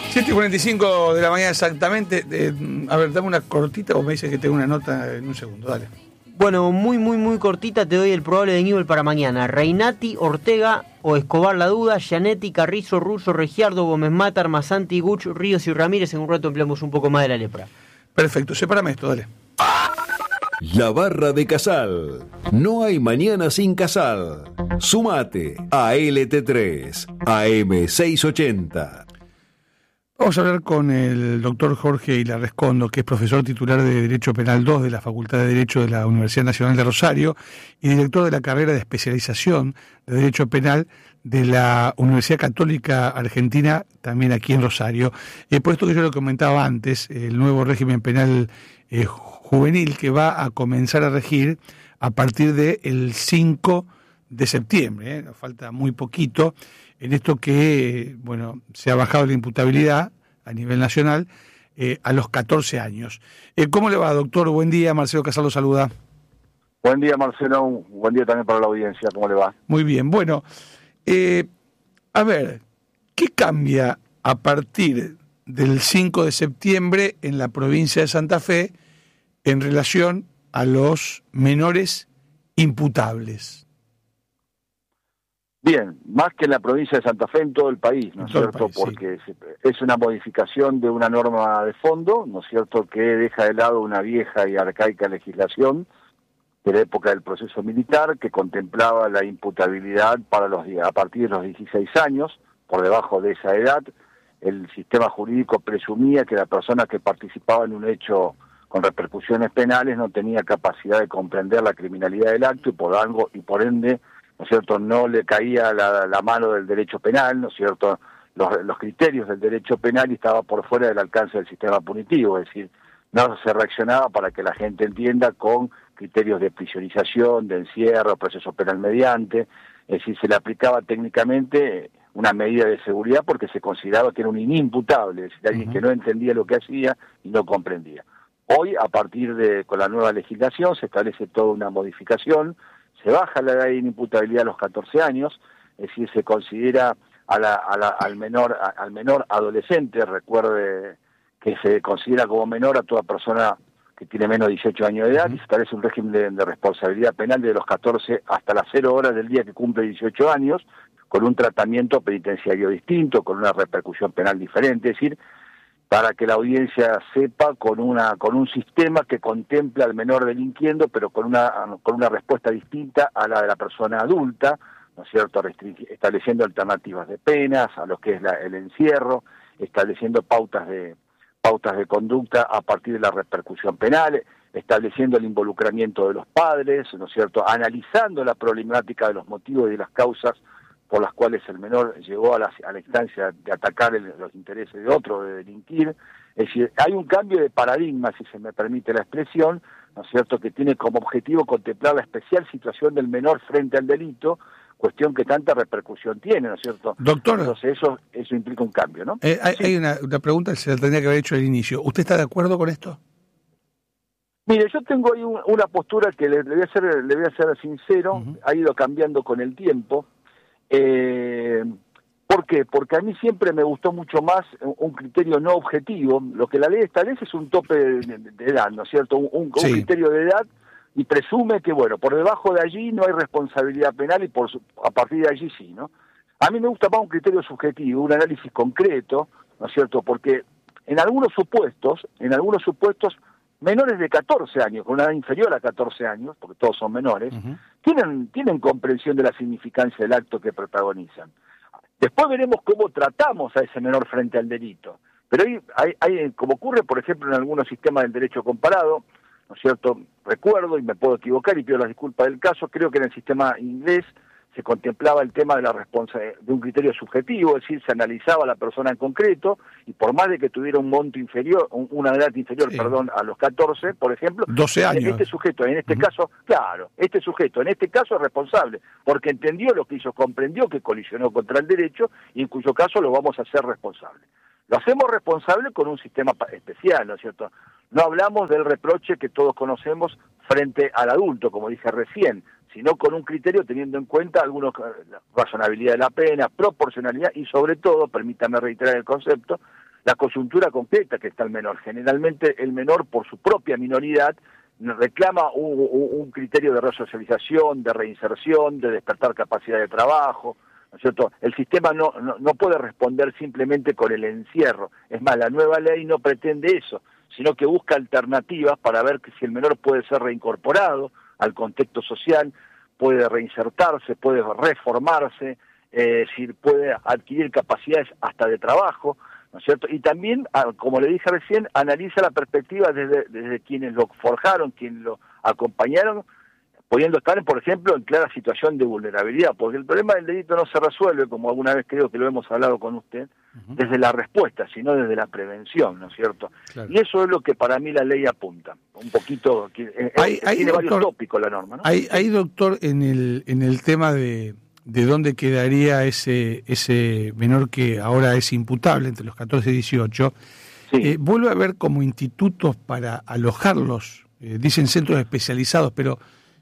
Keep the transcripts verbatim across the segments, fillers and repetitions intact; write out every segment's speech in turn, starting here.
siete y cuarenta y cinco de la mañana exactamente. Eh, a ver, dame una cortita o me dices que tengo una nota en un segundo, dale. Bueno, muy, muy, muy cortita, te doy el probable de Newell para mañana. Reinati, Ortega o Escobar la duda, Gianetti, Carrizo, Russo, Regiardo, Gómez Mata, Armasanti, Guch, Ríos y Ramírez. En un rato empleamos un poco más de la lepra. Perfecto, sepárame esto, dale. La barra de Casal. No hay mañana sin Casal. Sumate a L T tres, A M seiscientos ochenta. Vamos a hablar con el doctor Jorge Ilarrescondo, que es profesor titular de Derecho Penal dos de la Facultad de Derecho de la Universidad Nacional de Rosario y director de la carrera de especialización de Derecho Penal de la Universidad Católica Argentina, también aquí en Rosario. Eh, por esto que yo lo comentaba antes, el nuevo régimen penal eh, juvenil que va a comenzar a regir a partir del cinco de septiembre, ¿eh? Nos falta muy poquito. En esto que, bueno, se ha bajado la imputabilidad a nivel nacional eh, a los catorce años. Eh, ¿Cómo le va, doctor? Buen día, Marcelo Casal lo saluda. Buen día, Marcelo. Buen día también para la audiencia. ¿Cómo le va? Muy bien. Bueno, eh, a ver, ¿qué cambia a partir del cinco de septiembre en la provincia de Santa Fe en relación a los menores imputables? Bien, más que en la provincia de Santa Fe, en todo el país, ¿no es cierto? País, Porque sí. Es una modificación de una norma de fondo, ¿no es cierto?, que deja de lado una vieja y arcaica legislación de la época del proceso militar que contemplaba la imputabilidad para los a partir de los dieciséis años. Por debajo de esa edad, el sistema jurídico presumía que la persona que participaba en un hecho con repercusiones penales no tenía capacidad de comprender la criminalidad del acto y por algo y por ende, ¿no es cierto?, no le caía la, la mano del derecho penal, ¿no es cierto?, los, los criterios del derecho penal y estaba por fuera del alcance del sistema punitivo, es decir, no se reaccionaba para que la gente entienda con criterios de prisionización, de encierro, proceso penal mediante, es decir, se le aplicaba técnicamente una medida de seguridad porque se consideraba que era un inimputable, es decir, alguien uh-huh. que no entendía lo que hacía y no comprendía. Hoy, a partir de, con la nueva legislación, se establece toda una modificación, se baja la edad de inimputabilidad a los catorce años, es decir, se considera a la, a la, al menor a, al menor adolescente, recuerde que se considera como menor a toda persona que tiene menos de dieciocho años de edad, uh-huh. y se establece un régimen de, de responsabilidad penal de los catorce hasta las cero horas del día que cumple dieciocho años, con un tratamiento penitenciario distinto, con una repercusión penal diferente, es decir, para que la audiencia sepa, con una con un sistema que contempla al menor delinquiendo, pero con una con una respuesta distinta a la de la persona adulta, ¿no es cierto?, Restring- estableciendo alternativas de penas a lo que es la, el encierro, estableciendo pautas de pautas de conducta a partir de la repercusión penal, estableciendo el involucramiento de los padres, ¿no es cierto?, analizando la problemática de los motivos y de las causas por las cuales el menor llegó a la, a la instancia de atacar el, los intereses de otro, de delinquir. Es decir, hay un cambio de paradigma, si se me permite la expresión, ¿no es cierto?, que tiene como objetivo contemplar la especial situación del menor frente al delito, cuestión que tanta repercusión tiene, ¿no es cierto? Doctor. Entonces eso eso implica un cambio, ¿no? Eh, hay sí. hay una, una pregunta que se la tendría que haber hecho al inicio. ¿Usted está de acuerdo con esto? Mire, yo tengo ahí un, una postura que le, le voy a ser le voy a ser sincero, uh-huh. ha ido cambiando con el tiempo. Eh, ¿Por qué? Porque a mí siempre me gustó mucho más un criterio no objetivo. Lo que la ley establece es un tope de, de, de edad, ¿no es cierto? Un, un, sí. un criterio de edad y presume que, bueno, por debajo de allí no hay responsabilidad penal y por a partir de allí sí, ¿no? A mí me gusta más un criterio subjetivo, un análisis concreto, ¿no es cierto? Porque en algunos supuestos, en algunos supuestos, menores de catorce años, con una edad inferior a catorce años, porque todos son menores, uh-huh. tienen, tienen comprensión de la significancia del acto que protagonizan. Después veremos cómo tratamos a ese menor frente al delito. Pero hay, hay, hay, como ocurre, por ejemplo, en algunos sistemas del derecho comparado, ¿no es cierto? Recuerdo, y me puedo equivocar y pido las disculpas del caso, creo que en el sistema inglés se contemplaba el tema de la responsabilidad, de un criterio subjetivo, es decir, se analizaba a la persona en concreto, y por más de que tuviera un monto inferior, un, una edad inferior, sí. perdón, a los catorce, por ejemplo, doce años. Este sujeto, en este uh-huh. caso, claro, este sujeto, en este caso es responsable, porque entendió lo que hizo, comprendió que colisionó contra el derecho, y en cuyo caso lo vamos a hacer responsable. Lo hacemos responsable con un sistema especial, ¿no es cierto? No hablamos del reproche que todos conocemos frente al adulto, como dije recién, sino con un criterio teniendo en cuenta algunos razonabilidad de la pena, proporcionalidad y sobre todo, permítame reiterar el concepto, la coyuntura concreta que está el menor. Generalmente el menor, por su propia minoridad, reclama un, un, un criterio de resocialización, de reinserción, de despertar capacidad de trabajo, ¿no es cierto? El sistema no, no, no puede responder simplemente con el encierro. Es más, la nueva ley no pretende eso, sino que busca alternativas para ver que si el menor puede ser reincorporado al contexto social, puede reinsertarse, puede reformarse, eh, si puede adquirir capacidades hasta de trabajo, ¿no es cierto? Y también, como le dije recién, analiza la perspectiva desde, desde quienes lo forjaron, quienes lo acompañaron, pudiendo estar, por ejemplo, en clara situación de vulnerabilidad, porque el problema del delito no se resuelve, como alguna vez creo que lo hemos hablado con usted, uh-huh. desde la respuesta, sino desde la prevención, ¿no es cierto? Claro. Y eso es lo que para mí la ley apunta, un poquito, eh, hay, hay, tiene doctor, varios tópicos la norma, ¿no? Hay, hay doctor, en el, en el tema de... de dónde quedaría ese ese menor que ahora es imputable entre los catorce y dieciocho, sí. eh, vuelve a haber como institutos para alojarlos, eh, dicen centros especializados, pero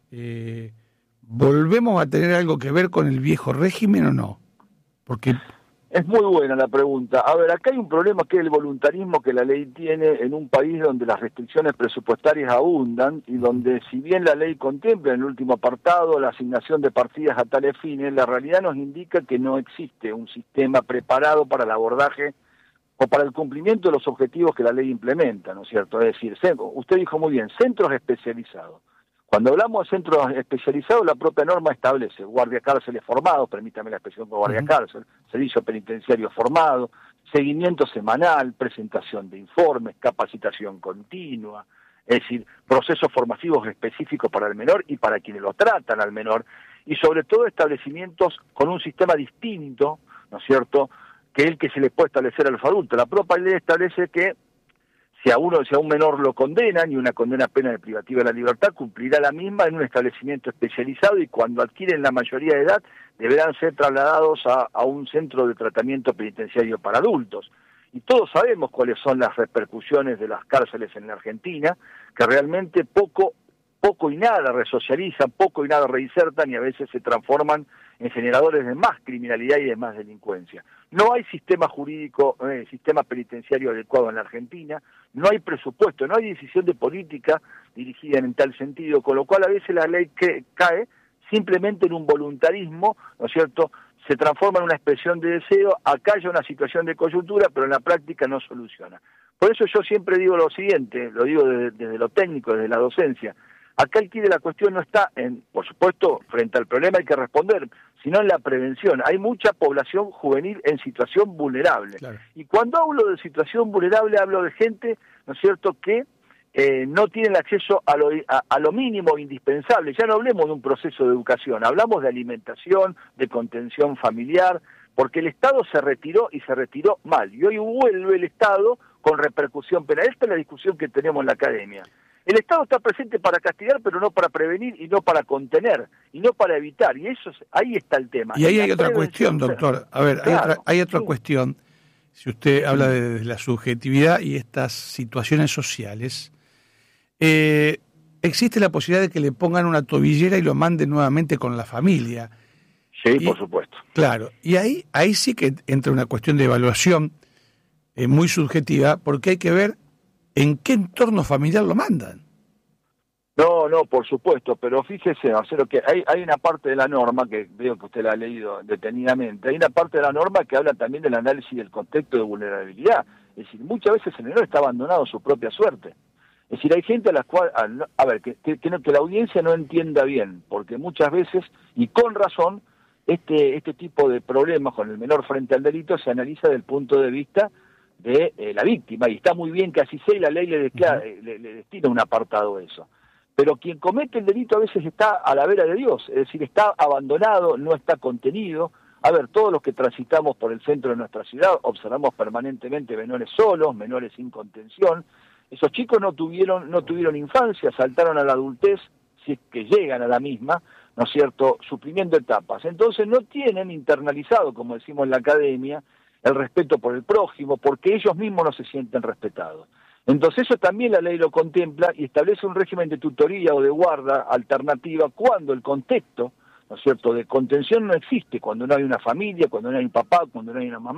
eh, ¿volvemos a tener algo que ver con el viejo régimen o no? Porque... Es muy buena la pregunta. A ver, acá hay un problema que es el voluntarismo que la ley tiene en un país donde las restricciones presupuestarias abundan y donde, si bien la ley contempla en el último apartado la asignación de partidas a tales fines, la realidad nos indica que no existe un sistema preparado para el abordaje o para el cumplimiento de los objetivos que la ley implementa, ¿no es cierto? Es decir, usted dijo muy bien, centros especializados. Cuando hablamos de centros especializados, la propia norma establece guardia cárceles formados, permítame la expresión con guardia cárcel, servicio penitenciario formado, seguimiento semanal, presentación de informes, capacitación continua, es decir, procesos formativos específicos para el menor y para quienes lo tratan al menor, y sobre todo establecimientos con un sistema distinto, ¿no es cierto?, que el que se le puede establecer al adulto. La propia ley establece que si a uno, si a un menor lo condenan y una condena pena de privativa de la libertad, cumplirá la misma en un establecimiento especializado y cuando adquieren la mayoría de edad deberán ser trasladados a, a un centro de tratamiento penitenciario para adultos. Y todos sabemos cuáles son las repercusiones de las cárceles en la Argentina, que realmente poco, poco y nada resocializan, poco y nada reinsertan y a veces se transforman en generadores de más criminalidad y de más delincuencia. No hay sistema jurídico, eh, sistema penitenciario adecuado en la Argentina, no hay presupuesto, no hay decisión de política dirigida en tal sentido, con lo cual a veces la ley que cae simplemente en un voluntarismo, ¿no es cierto?, se transforma en una expresión de deseo, acalla una situación de coyuntura, pero en la práctica no soluciona. Por eso yo siempre digo lo siguiente, lo digo desde, desde lo técnico, desde la docencia, acá el quid de la cuestión no está en, por supuesto, frente al problema hay que responder, sino en la prevención. Hay mucha población juvenil en situación vulnerable. Claro. Y cuando hablo de situación vulnerable, hablo de gente, ¿no es cierto?, que eh, no tienen acceso a lo, a, a lo mínimo indispensable. Ya no hablemos de un proceso de educación, hablamos de alimentación, de contención familiar, porque el Estado se retiró y se retiró mal. Y hoy vuelve el Estado con repercusión penal. Esta es la discusión que tenemos en la academia. El Estado está presente para castigar, pero no para prevenir y no para contener, y no para evitar, y eso es, ahí está el tema. Y ahí hay otra cuestión, doctor. A ver, claro, hay otra, hay otra sí. cuestión. Si usted habla de la subjetividad y estas situaciones sociales, eh, existe la posibilidad de que le pongan una tobillera y lo manden nuevamente con la familia. Sí, y, por supuesto. Claro, y ahí, ahí sí que entra una cuestión de evaluación eh, muy subjetiva, porque hay que ver ¿en qué entorno familiar lo mandan? No, no, por supuesto, pero fíjese, o sea, que hay, hay una parte de la norma, que veo que usted la ha leído detenidamente, hay una parte de la norma que habla también del análisis del contexto de vulnerabilidad. Es decir, muchas veces el menor está abandonado a su propia suerte. Es decir, hay gente a la cual, a, a ver, que, que, que la audiencia no entienda bien, porque muchas veces, y con razón, este, este tipo de problemas con el menor frente al delito se analiza desde el punto de vista de eh, la víctima, y está muy bien que así sea y la ley le, declara, uh-huh. le, le destina un apartado a eso. Pero quien comete el delito a veces está a la vera de Dios, es decir, está abandonado, no está contenido. A ver, todos los que transitamos por el centro de nuestra ciudad observamos permanentemente menores solos, menores sin contención. Esos chicos no tuvieron, no tuvieron infancia, saltaron a la adultez, si es que llegan a la misma, ¿no es cierto?, suprimiendo etapas. Entonces no tienen internalizado, como decimos en la academia, el respeto por el prójimo, porque ellos mismos no se sienten respetados. Entonces eso también la ley lo contempla y establece un régimen de tutoría o de guarda alternativa cuando el contexto, ¿no es cierto?, de contención no existe, cuando no hay una familia, cuando no hay un papá, cuando no hay una mamá,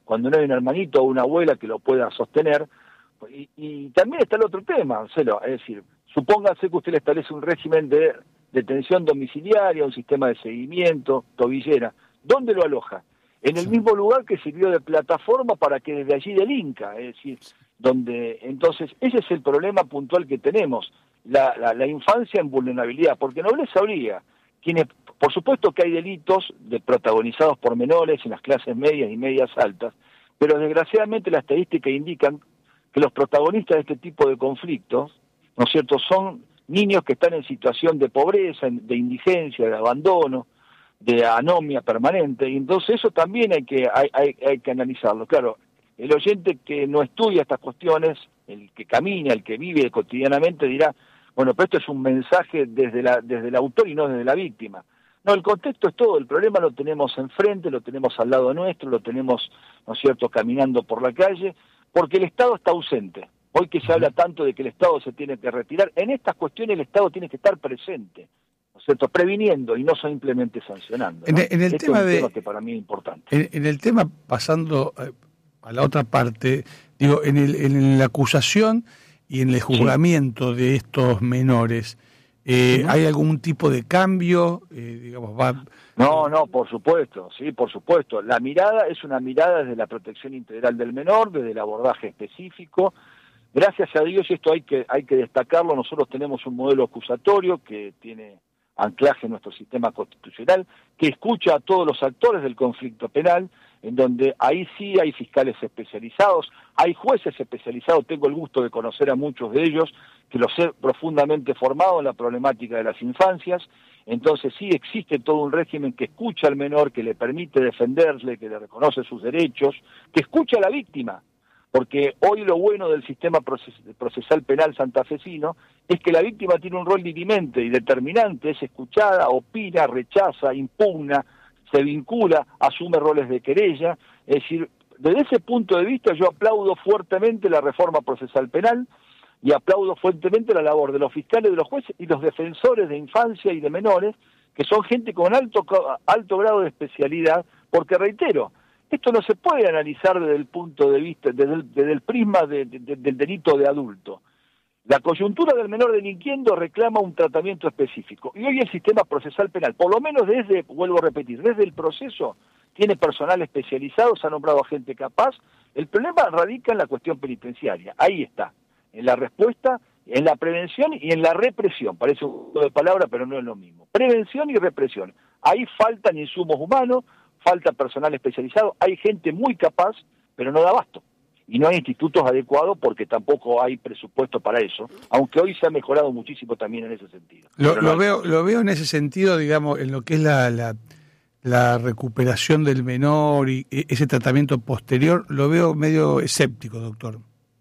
cuando no hay un hermanito o una abuela que lo pueda sostener. Y, y también está el otro tema, Marcelo, es decir, supóngase que usted le establece un régimen de detención domiciliaria, un sistema de seguimiento, tobillera. ¿Dónde lo aloja? En el mismo lugar que sirvió de plataforma para que desde allí delinca, es decir, donde entonces ese es el problema puntual que tenemos, la, la, la infancia en vulnerabilidad, porque nobleza habría quienes, por supuesto que hay delitos de, protagonizados por menores en las clases medias y medias altas, pero desgraciadamente las estadísticas indican que los protagonistas de este tipo de conflictos, ¿no es cierto?, son niños que están en situación de pobreza, de indigencia, de abandono, de anomia permanente, y entonces eso también hay que hay, hay, hay que analizarlo. Claro, el oyente que no estudia estas cuestiones, el que camina, el que vive cotidianamente dirá, bueno, pero esto es un mensaje desde la desde el autor y no desde la víctima. No, el contexto es todo, el problema lo tenemos enfrente, lo tenemos al lado nuestro, lo tenemos, ¿no es cierto?, caminando por la calle, porque el Estado está ausente. Hoy que se habla tanto de que el Estado se tiene que retirar, en estas cuestiones el Estado tiene que estar presente, ¿no es cierto?, previniendo y no simplemente sancionando, ¿no? En, en el este tema es un de, tema que para mí es importante. En, en el tema, pasando a la otra parte, digo, en, el, en la acusación y en el juzgamiento sí. de estos menores, eh, uh-huh. ¿hay algún tipo de cambio? Eh, digamos, va... No, no, por supuesto, sí, por supuesto. La mirada es una mirada desde la protección integral del menor, desde el abordaje específico. Gracias a Dios, y esto hay que hay que destacarlo, nosotros tenemos un modelo acusatorio que tiene anclaje en nuestro sistema constitucional, que escucha a todos los actores del conflicto penal, en donde ahí sí hay fiscales especializados, hay jueces especializados, tengo el gusto de conocer a muchos de ellos, que los he profundamente formado en la problemática de las infancias. Entonces sí existe todo un régimen que escucha al menor, que le permite defenderle, que le reconoce sus derechos, que escucha a la víctima, porque hoy lo bueno del sistema procesal penal santafesino es que la víctima tiene un rol dirimente y determinante, es escuchada, opina, rechaza, impugna, se vincula, asume roles de querella. Es decir, desde ese punto de vista yo aplaudo fuertemente la reforma procesal penal y aplaudo fuertemente la labor de los fiscales, de los jueces y los defensores de infancia y de menores, que son gente con alto, alto grado de especialidad, porque reitero, esto no se puede analizar desde el punto de vista, desde el, desde el prisma de, de, de, del delito de adulto. La coyuntura del menor delinquiendo reclama un tratamiento específico. Y hoy el sistema procesal penal, por lo menos desde, vuelvo a repetir, desde el proceso, tiene personal especializado, se ha nombrado a gente capaz. El problema radica en la cuestión penitenciaria. Ahí está, en la respuesta, en la prevención y en la represión. Parece un juego de palabras, pero no es lo mismo. Prevención y represión. Ahí faltan insumos humanos, falta personal especializado, hay gente muy capaz, pero no da abasto. Y no hay institutos adecuados porque tampoco hay presupuesto para eso, aunque hoy se ha mejorado muchísimo también en ese sentido. Lo, no lo hay... veo lo veo en ese sentido, digamos, en lo que es la, la, la recuperación del menor y ese tratamiento posterior, lo veo medio escéptico, doctor.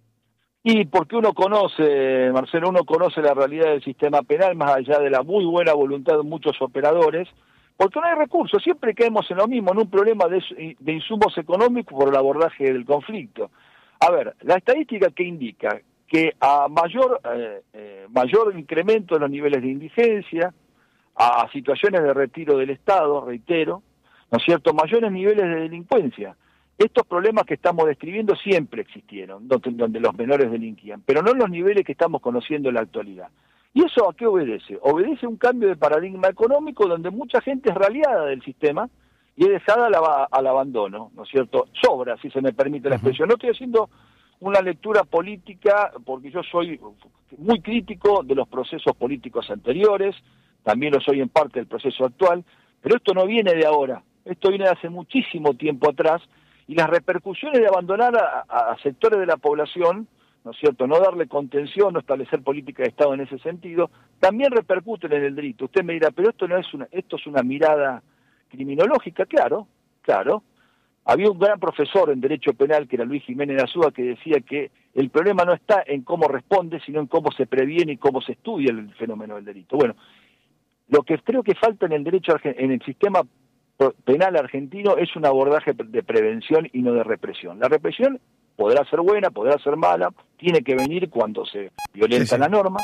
Y porque uno conoce, Marcelo, uno conoce la realidad del sistema penal, más allá de la muy buena voluntad de muchos operadores, porque no hay recursos, siempre caemos en lo mismo, en un problema de, de insumos económicos por el abordaje del conflicto. A ver, la estadística que indica que a mayor eh, eh, mayor incremento de los niveles de indigencia, a, a situaciones de retiro del Estado, reitero, ¿no es cierto?, mayores niveles de delincuencia. Estos problemas que estamos describiendo siempre existieron, donde, donde los menores delinquían, pero no en los niveles que estamos conociendo en la actualidad. ¿Y eso a qué obedece? Obedece a un cambio de paradigma económico donde mucha gente es raliada del sistema y es dejada al, al abandono, ¿no es cierto? Sobra, si se me permite la expresión. No estoy haciendo una lectura política porque yo soy muy crítico de los procesos políticos anteriores, también lo soy en parte del proceso actual, pero esto no viene de ahora, esto viene de hace muchísimo tiempo atrás y las repercusiones de abandonar a, a, a sectores de la población, ¿no es cierto?, no darle contención, no establecer política de Estado en ese sentido, también repercuten en el delito. Usted me dirá, pero esto no es una, esto es una mirada criminológica, claro, claro. Había un gran profesor en Derecho Penal, que era Luis Jiménez de Azúa, que decía que el problema no está en cómo responde, sino en cómo se previene y cómo se estudia el fenómeno del delito. Bueno, lo que creo que falta en el derecho, en el sistema penal argentino es un abordaje de prevención y no de represión. La represión podrá ser buena, podrá ser mala, tiene que venir cuando se violenta sí, sí. la norma,